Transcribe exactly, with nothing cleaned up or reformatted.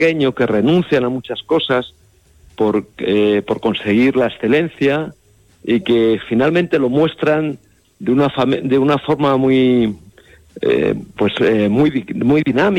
pequeño, que renuncian a muchas cosas por, eh, por conseguir la excelencia, y que finalmente lo muestran de una, de una forma muy, eh, pues, eh, muy, muy dinámica.